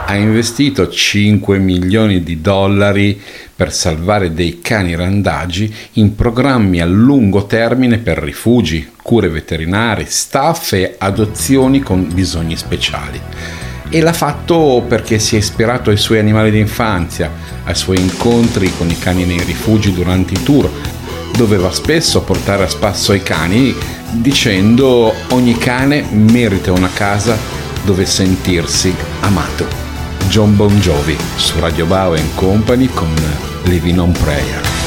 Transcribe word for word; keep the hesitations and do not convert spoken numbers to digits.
ha investito cinque milioni di dollari per salvare dei cani randagi in programmi a lungo termine per rifugi, cure veterinarie, staff e adozioni con bisogni speciali. E l'ha fatto perché si è ispirato ai suoi animali di infanzia, ai suoi incontri con i cani nei rifugi durante i tour. Doveva spesso portare a spasso i cani dicendo: ogni cane merita una casa dove sentirsi amato. John Bon Jovi su Radio Bau and Company con Living on Prayer.